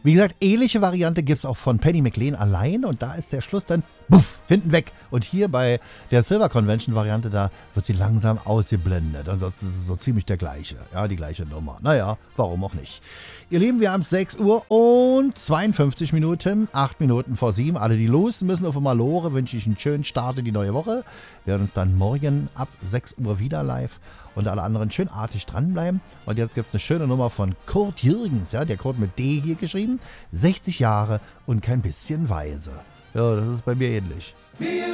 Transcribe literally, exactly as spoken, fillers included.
Wie gesagt, ähnliche Variante gibt es auch von Penny McLean allein und da ist der Schluss dann buff, hinten weg. Und hier bei der Silver Convention Variante, da wird sie langsam ausgeblendet. Ansonsten ist es so ziemlich der gleiche, ja, die gleiche Nummer. Naja, warum auch nicht. Ihr Lieben, wir haben sechs Uhr und zweiundfünfzig Minuten, acht Minuten vor sieben. Alle, die los müssen auf Malore, wünsche ich einen schönen Start in die neue Woche. Wir hören uns dann morgen ab sechs Uhr wieder live. Und alle anderen schön artig dranbleiben. Und jetzt gibt es eine schöne Nummer von Kurt Jürgens. Ja, der Kurt mit D hier geschrieben. sechzig Jahre und kein bisschen weise. Ja, das ist bei mir ähnlich. Wir